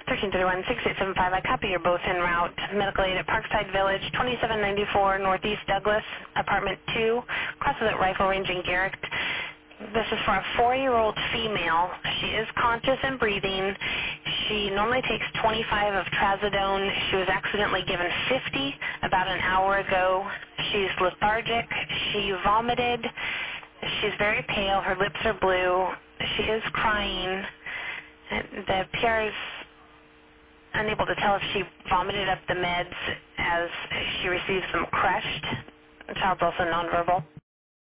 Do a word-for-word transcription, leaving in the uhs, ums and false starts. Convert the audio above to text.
thirteen thirty-one, six eight seven five. I copy you're both en route. Medical aid at Parkside Village, twenty-seven ninety-four Northeast Douglas, apartment two, crosses at Rifle Range in Garrick. This is for a four-year-old female. She is conscious and breathing. She normally takes twenty-five of trazodone. She was accidentally given fifty about an hour ago. She's lethargic. She vomited. She's very pale. Her lips are blue. She is crying. The P R is unable to tell if she vomited up the meds as she receives them crushed. The child's also nonverbal.